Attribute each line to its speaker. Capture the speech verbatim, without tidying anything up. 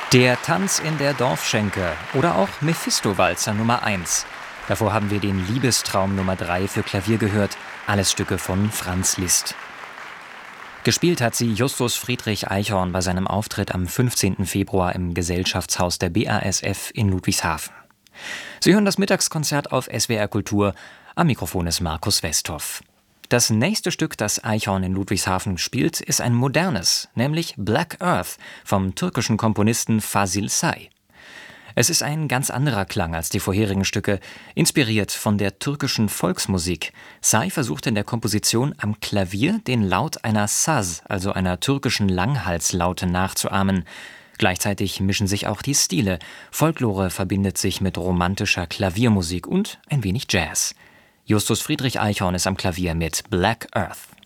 Speaker 1: Der Tanz in der Dorfschenke oder auch Mephisto-Walzer Nummer eins. Davor haben wir den Liebestraum Nummer drei für Klavier gehört, alles Stücke von Franz Liszt. Gespielt hat sie Justus Friedrich Eichhorn bei seinem Auftritt am fünfzehnten Februar im Gesellschaftshaus der B A S F in Ludwigshafen. Sie hören das Mittagskonzert auf S W R Kultur. Am Mikrofon ist Markus Westhoff. Das nächste Stück, das Eichhorn in Ludwigshafen spielt, ist ein modernes, nämlich Black Earth vom türkischen Komponisten Fazıl Say. Es ist ein ganz anderer Klang als die vorherigen Stücke, inspiriert von der türkischen Volksmusik. Say versucht in der Komposition am Klavier den Laut einer Saz, also einer türkischen Langhalslaute, nachzuahmen. Gleichzeitig mischen sich auch die Stile. Folklore verbindet sich mit romantischer Klaviermusik und ein wenig Jazz. Justus Friedrich Eichhorn ist am Klavier mit Black Earth.